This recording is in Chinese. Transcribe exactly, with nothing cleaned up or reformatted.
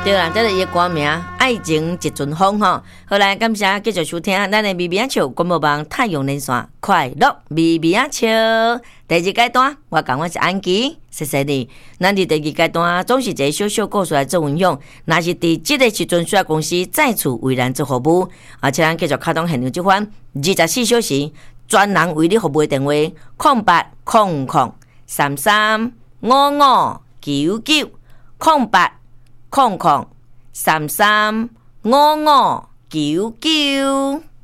对啦，这个伊歌名《爱情一阵风》吼。好来，感谢继续收听咱的咪咪仔笑广播网太阳连线快乐咪咪仔笑第二阶段，我讲我是安琪，谢谢你。咱伫第二阶段总是一个小小故事来做分享，若是伫即个时阵需要公司再次为咱做服务，而且咱继续开通现场这款二十四小时专人为你服务的电话：空八空空三三五五九九空八。空空三三五五九九。